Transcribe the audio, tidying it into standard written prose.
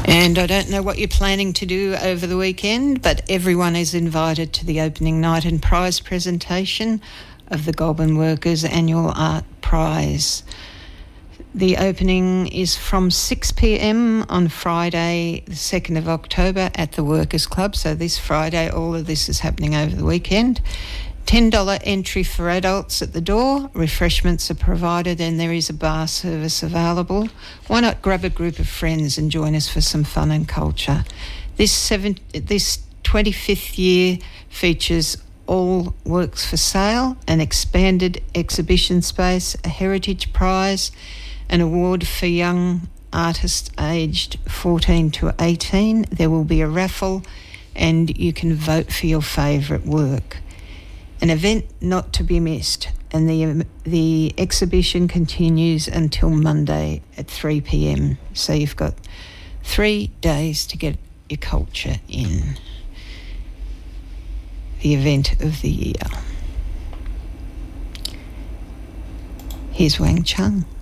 And I don't know what you're planning to do over the weekend, but everyone is invited to the opening night and prize presentation of the Goulburn Workers Annual Art Prize. The opening is from 6 p.m. on Friday, the 2nd of October at the Workers Club. So this Friday, all of this is happening over the weekend. $10 entry for adults at the door. Refreshments are provided and there is a bar service available. Why not grab a group of friends and join us for some fun and culture? This 25th year features all works for sale, an expanded exhibition space, a heritage prize, an award for young artists aged 14 to 18. There will be a raffle and you can vote for your favourite work. An event not to be missed, and the exhibition continues until Monday at 3 p.m. So you've got 3 days to get your culture in. The event of the year. Here's Wang Chung.